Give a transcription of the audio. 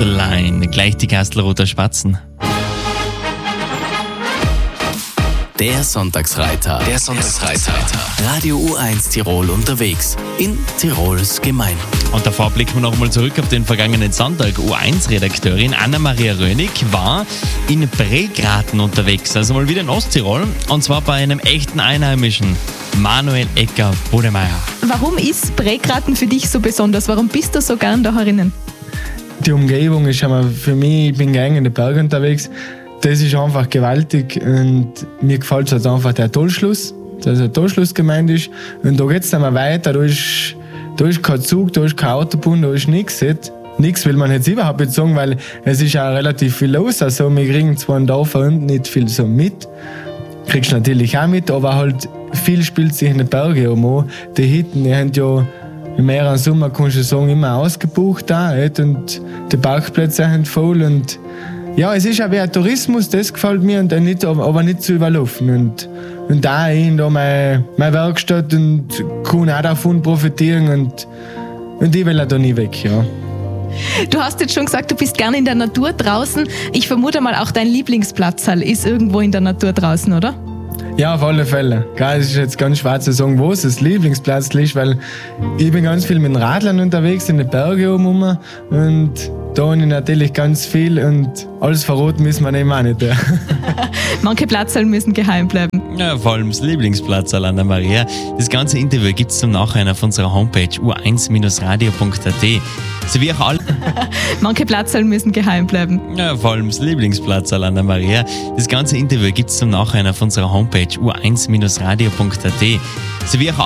the Line, gleich die Kastelruther Spatzen. Der Sonntagsreiter. Radio U1 Tirol unterwegs. In Tirols Gemeinden. Und davor blicken wir nochmal zurück auf den vergangenen Sonntag. U1-Redakteurin Anna-Maria Rönig war in Bregraten unterwegs, also mal wieder in Osttirol. Und zwar bei einem echten Einheimischen, Manuel Ecker-Bodemeyer. Warum ist Bregraten für dich so besonders? Warum bist du so gern da herinnen? Die Umgebung ist einmal für mich, ich bin gerne in den Bergen unterwegs. Das ist einfach gewaltig und mir gefällt es halt einfach der Tollschluss, dass eine Tollschlussgemeinde ist. Und da geht es dann mal weiter, da ist kein Zug, da ist kein Autobahn, da ist nichts. Nichts will man jetzt überhaupt nicht sagen, weil es ist ja relativ viel los. Also wir kriegen zwar in Dörfern unten nicht viel so mit, kriegst natürlich auch mit, aber halt viel spielt sich in den Bergen an. Die Hütten, die haben ja im mehreren Sommer, kannst du sagen, immer ausgebucht da, und die Parkplätze sind voll und ja, es ist auch wie ein Tourismus, das gefällt mir, und nicht, aber nicht zu überlaufen. Und da in da meine Werkstatt und kann auch davon profitieren und ich will auch da nie weg, ja. Du hast jetzt schon gesagt, du bist gerne in der Natur draußen. Ich vermute mal, auch dein Lieblingsplatzl ist irgendwo in der Natur draußen, oder? Ja, auf alle Fälle. Es ist jetzt ganz schwer zu sagen, wo es das Lieblingsplatz ist, weil ich bin ganz viel mit den Radlern unterwegs, in den Bergen oben und da habe ich natürlich ganz viel und alles verraten müssen wir eben auch nicht. Ja. Manche Platzl müssen geheim bleiben. Ja, vor allem das Lieblingsplatz, Anna-Maria. Das ganze Interview gibt es zum Nachhinein auf unserer Homepage u1-radio.at. Sowie auch alle. Manche Platzl müssen geheim bleiben. Ja, vor allem das Lieblingsplatz, Anna-Maria. Das ganze Interview gibt es zum Nachhinein auf unserer Homepage u1-radio.at. Sowie auch